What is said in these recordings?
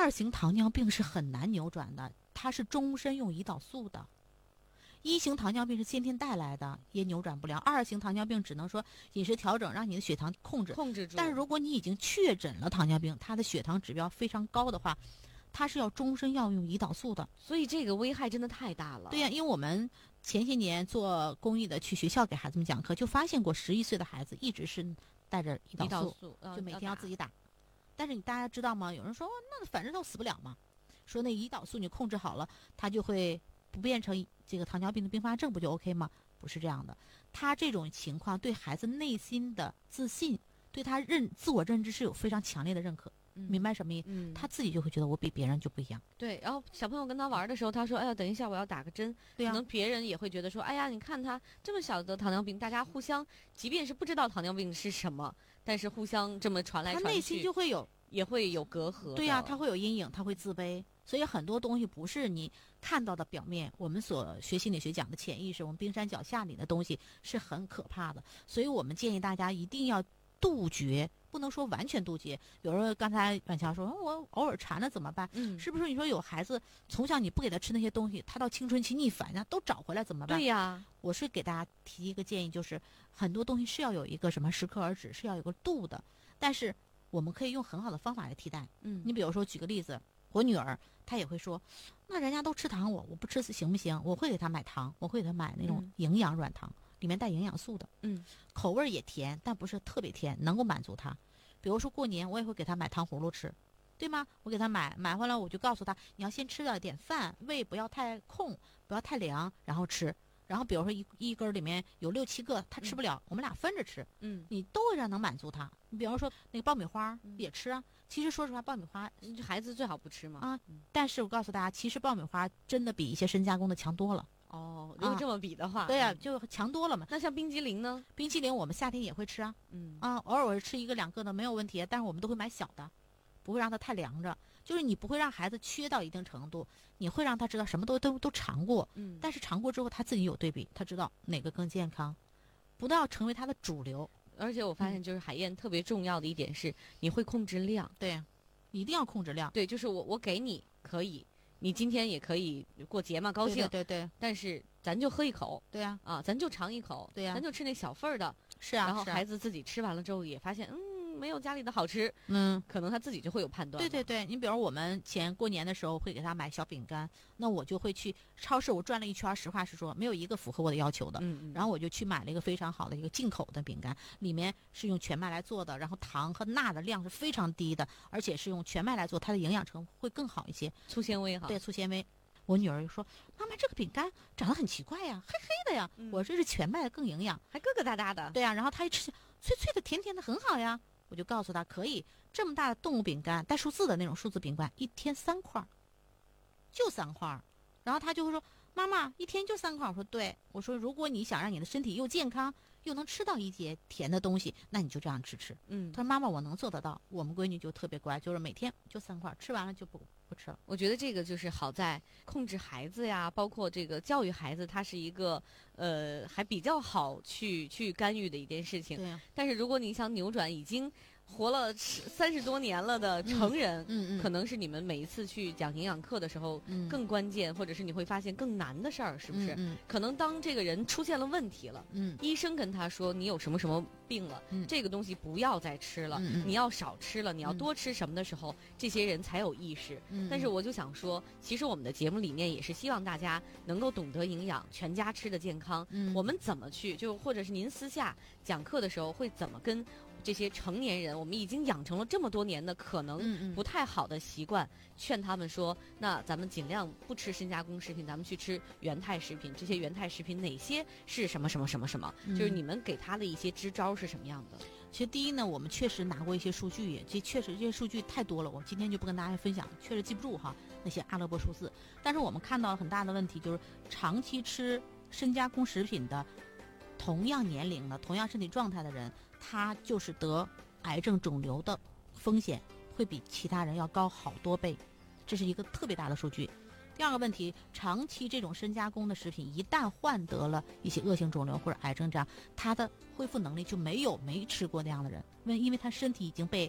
2型糖尿病是很难扭转的，它是终身用胰岛素的。1型糖尿病是先天带来的，也扭转不了。2型糖尿病只能说饮食调整，让你的血糖控制住。 但是如果你已经确诊了糖尿病，它的血糖指标非常高的话，它是要终身要用胰岛素的。 所以这个危害真的太大了。 对呀，因为我们前些年做公益的，去学校给孩子们讲课，就发现过11岁的孩子一直是带着胰岛素，就每天要自己打。但是大家知道吗？有人说那反正都死不了嘛，说那胰岛素你控制好了，它就会不变成这个糖尿病的并发症，不就 OK 吗？不是这样的。他这种情况对孩子内心的自信，对他自我认知是有非常强烈的认可。明白什么意思？他自己就会觉得我比别人就不一样。 对，然后小朋友跟他玩的时候，他说：“哎呀，等一下我要打个针。” 对呀， 可能别人也会觉得说：“哎呀，你看他这么小得糖尿病。”大家互相，即便是不知道糖尿病是什么，但是互相这么传来传去， 他内心就会也会有隔阂。 对呀，他会有阴影，他会自卑。所以很多东西不是你看到的表面，我们所学心理学讲的潜意识，我们冰山脚下里的东西是很可怕的。所以我们建议大家一定要杜绝，不能说完全杜绝。比如说刚才婉乔说我偶尔馋了怎么办？是不是你说有孩子从小你不给他吃那些东西，他到青春期逆反呀，都找回来怎么办？ 对呀， 我是给大家提一个建议，就是很多东西是要有一个什么适可而止，是要有个度的。但是我们可以用很好的方法来替代。你比如说举个例子，我女儿她也会说，那人家都吃糖，我不吃行不行？我会给她买糖，我会给她买那种营养软糖，里面带营养素的，口味也甜，但不是特别甜，能够满足她。比如说过年我也会给她买糖葫芦吃，对吗？我给她买回来，我就告诉她，你要先吃了点饭，胃不要太空，不要太凉，然后吃。然后比如说一根里面有6、7个，他吃不了，我们俩分着吃。你都会让能满足他。你比方说那个爆米花也吃啊。其实说实话，爆米花孩子最好不吃嘛啊。但是我告诉大家，其实爆米花真的比一些深加工的强多了。 哦，如果这么比的话， 对呀，就强多了嘛。 那像冰激凌呢？ 冰激凌我们夏天也会吃啊。偶尔我吃1个2个的没有问题，但是我们都会买小的。不会让他太凉着，就是你不会让孩子缺到一定程度，你会让他知道什么都尝过，但是尝过之后他自己有对比，他知道哪个更健康，不要成为他的主流。 而且我发现就是海燕特别重要的一点是，你会控制量。 对，一定要控制量。 对，就是我给你可以，你今天也可以过节嘛，高兴。 对。 但是咱就喝一口。 对呀。 咱就尝一口。 对呀。 咱就吃那小份儿的。 是啊。 然后孩子自己吃完了之后也发现，没有家里的好吃，可能他自己就会有判断。 对，你比如我们过年的时候会给他买小饼干，那我就会去超市，我转了一圈，实话实说，没有一个符合我的要求的。然后我就去买了一个非常好的一个进口的饼干，里面是用全麦来做的，然后糖和钠的量是非常低的，而且是用全麦来做，它的营养成分会更好一些， 粗纤维哈。 对，粗纤维。我女儿说：“妈妈，这个饼干长得很奇怪呀，黑黑的呀。”我这是全麦的更营养， 还疙疙瘩瘩的。 对呀，然后她一吃，脆脆的、甜甜的，很好呀。我就告诉他，可以这么大的动物饼干，带数字的那种数字饼干，1天3块，就3块。然后他就会说：“妈妈，1天就3块。”我说：“对。”我说：“如果你想让你的身体又健康，又能吃到一些甜的东西，那你就这样吃。”他说：“妈妈，我能做得到。”我们闺女就特别乖，就是每天就3块，吃完了就不吃了。 我觉得这个就是好在控制孩子呀，包括这个教育孩子，它是一个还比较好去干预的一件事情。 对。 但是如果你想扭转已经活了30多年了的成人，可能是你们每一次去讲营养课的时候更关键，或者是你会发现更难的事儿，是不是？可能当这个人出现了问题了，医生跟他说你有什么什么病了，这个东西不要再吃了，你要少吃了，你要多吃什么的时候，这些人才有意识。但是我就想说，其实我们的节目理念也是希望大家能够懂得营养，全家吃的健康。我们怎么去，就或者是您私下讲课的时候会怎么跟这些成年人，我们已经养成了这么多年的可能不太好的习惯，劝他们说，那咱们尽量不吃深加工食品，咱们去吃原态食品。这些原态食品哪些是什么什么什么什么，就是你们给他的一些支招是什么样的？ 其实第一呢，我们确实拿过一些数据，确实这些数据太多了，我今天就不跟大家分享，确实记不住哈那些阿拉伯数字。但是我们看到很大的问题，就是长期吃深加工食品的同样年龄的、同样身体状态的人，他就是得癌症肿瘤的风险会比其他人要高好多倍，这是一个特别大的数据。第二个问题，长期这种深加工的食品一旦患得了一些恶性肿瘤或者癌症，这样他的恢复能力就没吃过那样的人，因为他身体已经被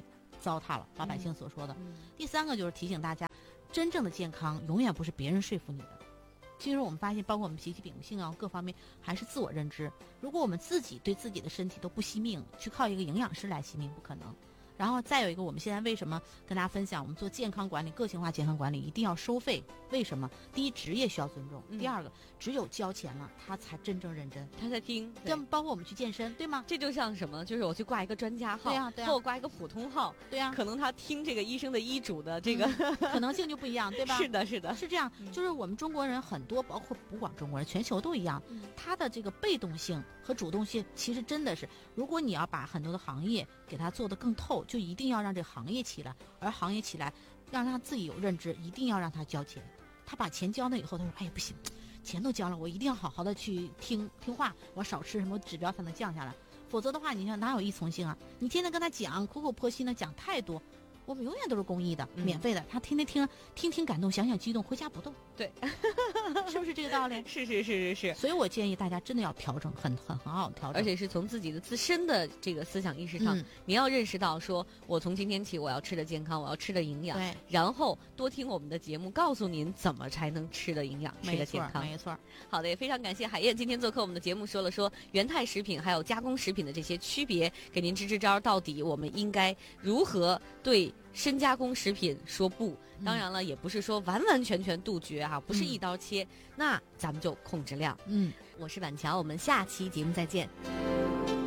糟蹋了，老百姓所说的。第3个就是提醒大家，真正的健康永远不是别人说服你的。其实我们发现，包括我们脾气秉性啊，各方面还是自我认知。如果我们自己对自己的身体都不惜命，去靠一个营养师来惜命，不可能。然后再有一个，我们现在为什么跟大家分享，我们做健康管理、个性化健康管理一定要收费？为什么？第一，职业需要尊重；第二个，只有交钱了，他才真正认真， 他在听。 包括我们去健身，对吗？ 这就像什么？就是我去挂一个专家号， 对呀， 和我挂一个普通号， 对呀， 可能他听这个医生的医嘱的这个可能性就不一样，对吧？ 是的，是的， 是这样。就是我们中国人很多，包括不光中国人，全球都一样，他的这个被动性和主动性，其实真的是，如果你要把很多的行业给它做得更透，就一定要让这个行业起来，而行业起来，让他自己有认知，一定要让他交钱。他把钱交了以后，他说：“哎呀，不行，钱都交了，我一定要好好的去听话，我少吃什么指标才能降下来。否则的话，你看哪有依从性啊？你天天跟他讲，苦口婆心的讲太多。”我们永远都是公益的、免费的，他天天听感动，想激动，回家不动。 对， 是不是这个道理？ 是。 所以我建议大家真的要调整，很好调整， 而且是从自己的自身的这个思想意识上，你要认识到，说我从今天起我要吃的健康，我要吃的营养， 对， 然后多听我们的节目，告诉您怎么才能吃的营养，吃的健康。 没错。 好的，也非常感谢海燕今天做客我们的节目，说原态食品还有加工食品的这些区别，给您支招，到底我们应该如何对深加工食品说不。当然了，也不是说完完全杜绝啊，不是一刀切，那咱们就控制量。我是婉乔，我们下期节目再见。